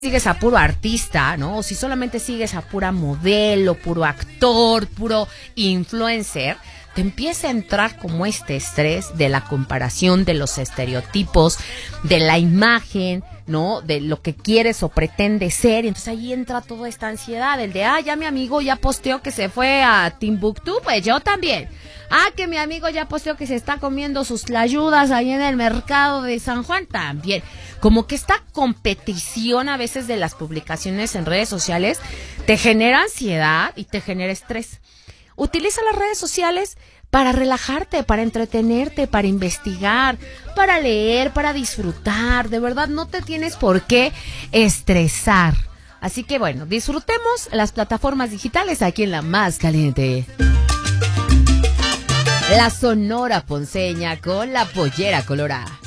sigues a puro artista, ¿no? O si solamente sigues a pura modelo, puro actor, puro influencer, te empieza a entrar como este estrés de la comparación, de los estereotipos, de la imagen, ¿no? De lo que quieres o pretendes ser. Y entonces ahí entra toda esta ansiedad, el de, ya mi amigo ya posteó que se fue a Timbuktu, pues yo también. Que mi amigo ya posteó que se está comiendo sus tlayudas ahí en el mercado de San Juan, también. Como que esta competición a veces de las publicaciones en redes sociales te genera ansiedad y te genera estrés. Utiliza las redes sociales para relajarte, para entretenerte, para investigar, para leer, para disfrutar. De verdad, no te tienes por qué estresar. Así que bueno, disfrutemos las plataformas digitales aquí en La Más Caliente. La Sonora Ponceña con la Pollera Colorada.